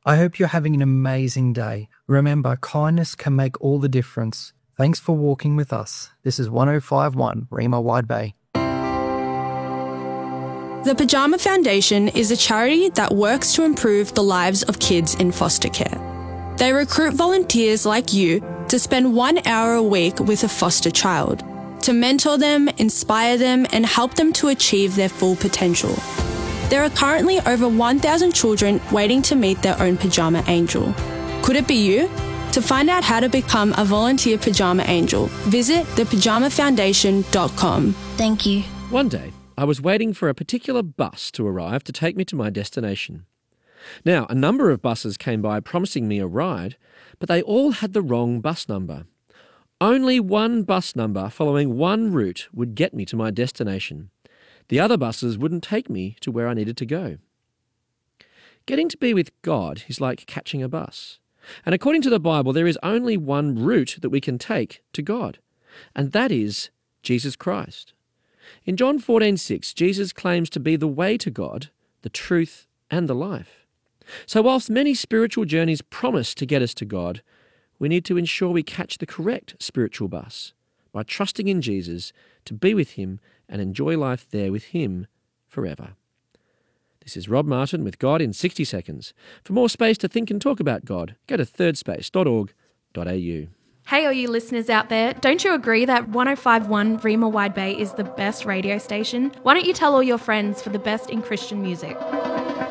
I hope you're having an amazing day. Remember, kindness can make all the difference. Thanks for walking with us. This is 1051 Rima Wide Bay. The Pyjama Foundation is a charity that works to improve the lives of kids in foster care. They recruit volunteers like you to spend 1 hour a week with a foster child, to mentor them, inspire them, and help them to achieve their full potential. There are currently over 1,000 children waiting to meet their own pyjama angel. Could it be you? To find out how to become a volunteer pyjama angel, visit thepyjamafoundation.com. Thank you. One day, I was waiting for a particular bus to arrive to take me to my destination. Now, a number of buses came by promising me a ride, but they all had the wrong bus number. Only one bus number following one route would get me to my destination. The other buses wouldn't take me to where I needed to go. Getting to be with God is like catching a bus. And according to the Bible, there is only one route that we can take to God, and that is Jesus Christ. In John 14:6, Jesus claims to be the way to God, the truth, and the life. So whilst many spiritual journeys promise to get us to God, we need to ensure we catch the correct spiritual bus by trusting in Jesus to be with him and enjoy life there with him forever. This is Rob Martin with God in 60 Seconds. For more space to think and talk about God, go to thirdspace.org.au. Hey, all you listeners out there, don't you agree that 1051 Rima Wide Bay is the best radio station? Why don't you tell all your friends for the best in Christian music?